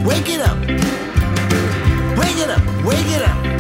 Wake it up. Wake it up. Wake it up.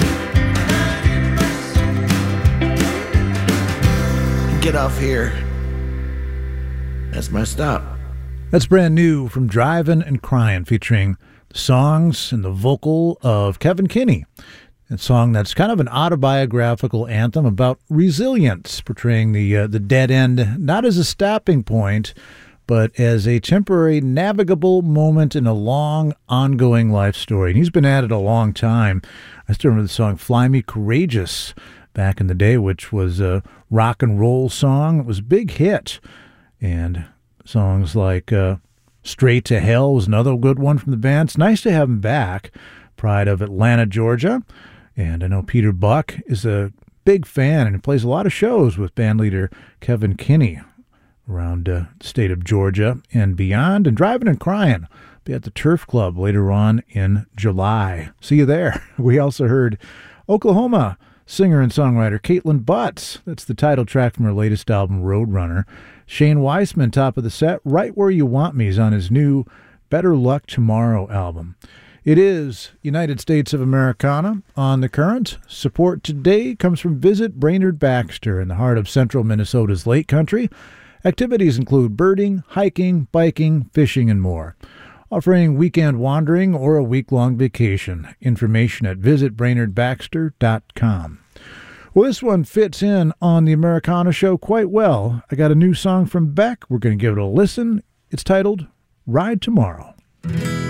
Get off here. That's my stop. That's brand new from Drivin' and Cryin', featuring the songs and the vocal of Kevin Kinney. A song that's kind of an autobiographical anthem about resilience, portraying the dead end not as a stopping point, but as a temporary navigable moment in a long, ongoing life story. And he's been at it a long time. I still remember the song Fly Me Courageous back in the day, which was a rock and roll song. It was a big hit. And songs like Straight to Hell was another good one from the band. It's nice to have him back. Pride of Atlanta, Georgia. And I know Peter Buck is a big fan and he plays a lot of shows with bandleader Kevin Kinney around the state of Georgia and beyond. And Drivin' and Cryin', be at the Turf Club later on in July. See you there. We also heard Oklahoma singer and songwriter Caitlin Butts. That's the title track from her latest album, Roadrunner. Shane Weissman, top of the set. Right Where You Want Me is on his new Better Luck Tomorrow album. It is United States of Americana on the Current. Support today comes from Visit Brainerd Baxter in the heart of central Minnesota's Lake Country. Activities include birding, hiking, biking, fishing, and more. Offering weekend wandering or a week-long vacation. Information at visitbrainerdbaxter.com. Well, this one fits in on the Americana show quite well. I got a new song from Beck. We're going to give it a listen. It's titled Ride Tomorrow.